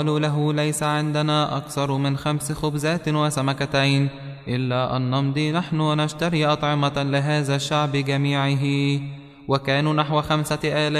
قالوا له ليس عندنا أكثر من 5 خبزات وسمكتين، إلا أن نمضي نحن ونشتري أطعمة لهذا الشعب جميعه. وكانوا نحو 5000